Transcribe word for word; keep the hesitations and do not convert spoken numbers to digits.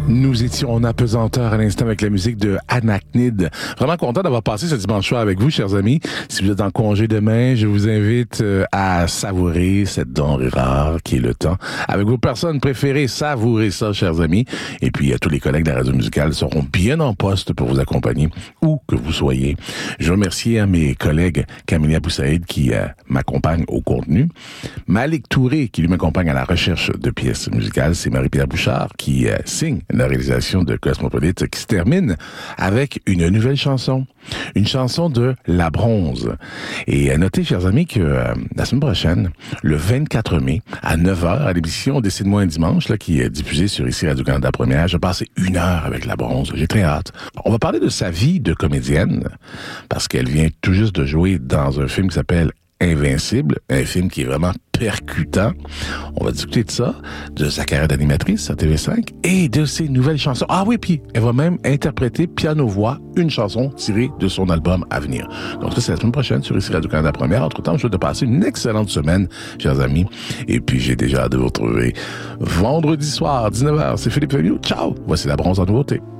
Nous étions en apesanteur à l'instant avec la musique de Anachnid. Vraiment content d'avoir passé ce dimanche soir avec vous, chers amis. Si vous êtes en congé demain, je vous invite à savourer cette denrée rare qui est le temps. Avec vos personnes préférées, savourez ça, chers amis. Et puis, tous les collègues de la radio musicale seront bien en poste pour vous accompagner, où que vous soyez. Je remercie à mes collègues Camille Aboussaïd qui euh, m'accompagne au contenu. Malik Touré qui lui m'accompagne à la recherche de pièces musicales. C'est Marie-Pierre Bouchard qui euh, signe la réalisation de Cosmopolite qui se termine avec une nouvelle chanson. Une chanson de La Bronze. Et à noter, chers amis, que euh, la semaine prochaine, le vingt-quatre mai, à neuf heures, à l'émission Décide-moi un dimanche, là, qui est diffusée sur ici Radio-Canada Première, je vais passer une heure avec La Bronze. J'ai très hâte. On va parler de sa vie de comédienne, parce qu'elle vient tout juste de jouer dans un film qui s'appelle Invincible, un film qui est vraiment percutant. On va discuter de ça, de sa carrière d'animatrice à T V cinq et de ses nouvelles chansons. Ah oui, puis elle va même interpréter piano-voix une chanson tirée de son album à venir. Donc ça, c'est la semaine prochaine sur ici Radio-Canada Première. Entre-temps, je vous souhaite de passer une excellente semaine, chers amis. Et puis, j'ai déjà hâte de vous retrouver vendredi soir, dix-neuf heures. C'est Philippe Fémieux. Ciao! Voici La Bronze en nouveauté.